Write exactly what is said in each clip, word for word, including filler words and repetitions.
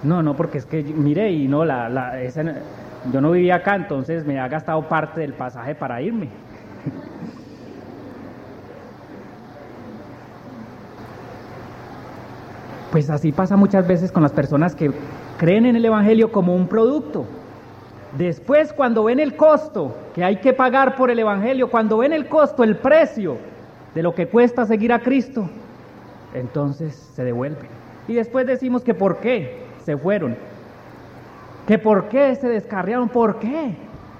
No, no, porque es que, mire, y no, la, la, esa, yo no vivía acá, entonces me ha gastado parte del pasaje para irme. Pues así pasa muchas veces con las personas que creen en el Evangelio como un producto. Después, cuando ven el costo que hay que pagar por el Evangelio, cuando ven el costo, el precio de lo que cuesta seguir a Cristo, entonces se devuelven. Y después decimos que por qué se fueron, que por qué se descarriaron, ¿por qué?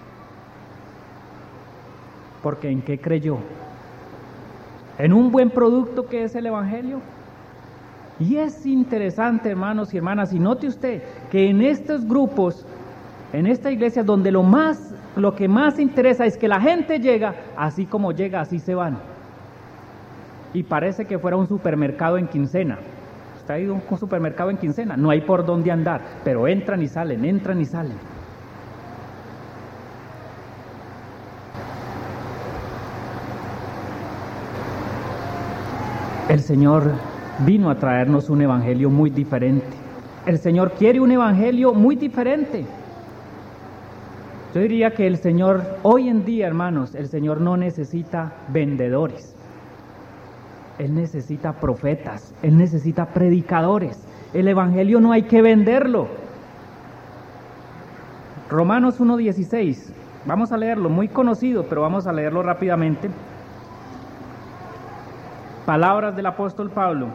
Porque ¿en qué creyó? ¿En un buen producto que es el Evangelio? Y es interesante, hermanos y hermanas, y note usted que en estos grupos, en esta iglesia, donde lo más, lo que más interesa es que la gente llega, así como llega, así se van. Y parece que fuera un supermercado en quincena. Usted ha ido a un supermercado en quincena, no hay por dónde andar, pero entran y salen, entran y salen. El Señor vino a traernos un evangelio muy diferente. El Señor quiere un evangelio muy diferente. Yo diría que el Señor, hoy en día, hermanos, el Señor no necesita vendedores. Él necesita profetas, Él necesita predicadores. El evangelio no hay que venderlo. Romanos uno dieciséis, vamos a leerlo, muy conocido, pero vamos a leerlo rápidamente. Palabras del apóstol Pablo.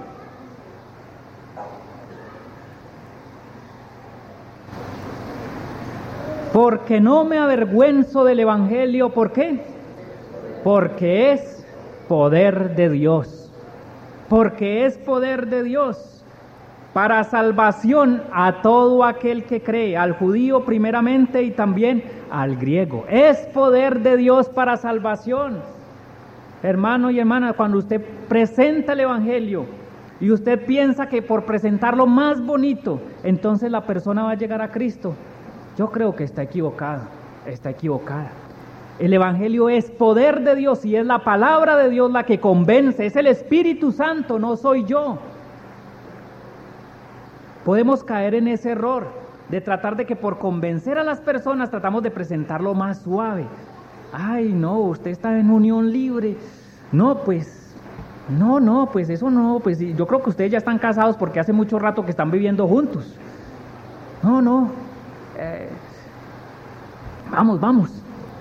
Porque no me avergüenzo del evangelio, ¿por qué? Porque es poder de Dios, porque es poder de Dios, para salvación a todo aquel que cree, al judío primeramente y también al griego. Es poder de Dios para salvación. Hermano y hermana, cuando usted presenta el evangelio y usted piensa que por presentarlo más bonito, entonces la persona va a llegar a Cristo, yo creo que está equivocada, está equivocada. El evangelio es poder de Dios y es la palabra de Dios la que convence, es el Espíritu Santo, no soy yo. Podemos caer en ese error de tratar de que por convencer a las personas tratamos de presentarlo más suave. Ay, no, usted está en unión libre. No, pues, no, no, pues eso no, pues yo creo que ustedes ya están casados porque hace mucho rato que están viviendo juntos. No, no, eh, vamos, vamos.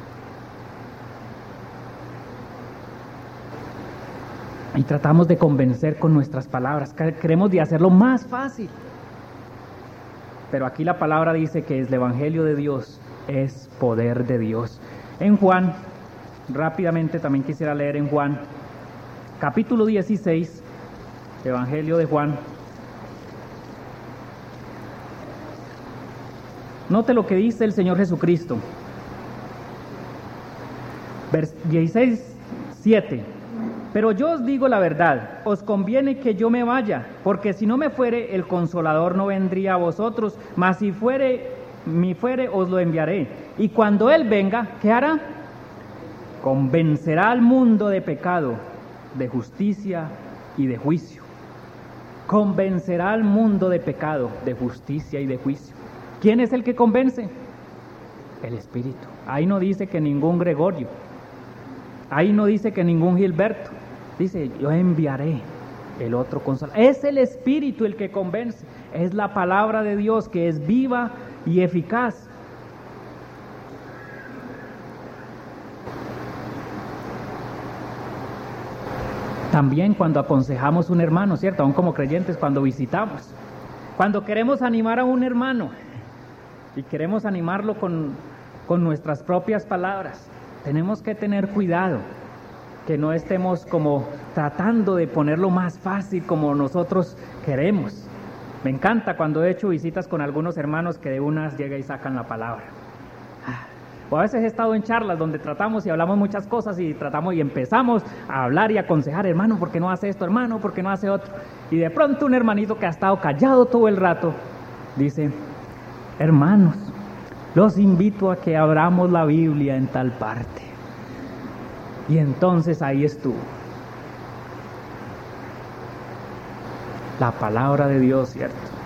Y tratamos de convencer con nuestras palabras, queremos de hacerlo más fácil. Pero aquí la palabra dice que el evangelio de Dios es poder de Dios. En Juan, rápidamente también quisiera leer en Juan, capítulo dieciséis, Evangelio de Juan. Note lo que dice el Señor Jesucristo. dieciséis, siete. Pero yo os digo la verdad, os conviene que yo me vaya, porque si no me fuere, el Consolador no vendría a vosotros, mas si fuere, mi fuere, os lo enviaré. Y cuando Él venga, ¿qué hará? Convencerá al mundo de pecado, de justicia y de juicio. Convencerá al mundo de pecado, de justicia y de juicio. ¿Quién es el que convence? El Espíritu. Ahí no dice que ningún Gregorio. Ahí no dice que ningún Gilberto. Dice, yo enviaré el otro Consolador. Es el Espíritu el que convence. Es la palabra de Dios que es viva y eficaz. También cuando aconsejamos a un hermano, ¿cierto? Aún como creyentes, cuando visitamos. Cuando queremos animar a un hermano y queremos animarlo con, con nuestras propias palabras, tenemos que tener cuidado, que no estemos como tratando de ponerlo más fácil como nosotros queremos. Me encanta cuando he hecho visitas con algunos hermanos que de unas llega y sacan la palabra. O a veces he estado en charlas donde tratamos y hablamos muchas cosas y tratamos y empezamos a hablar y aconsejar, hermano, ¿por qué no hace esto, hermano? ¿Por qué no hace otro? Y de pronto un hermanito que ha estado callado todo el rato dice, hermanos, los invito a que abramos la Biblia en tal parte. Y entonces ahí estuvo la palabra de Dios, ¿cierto?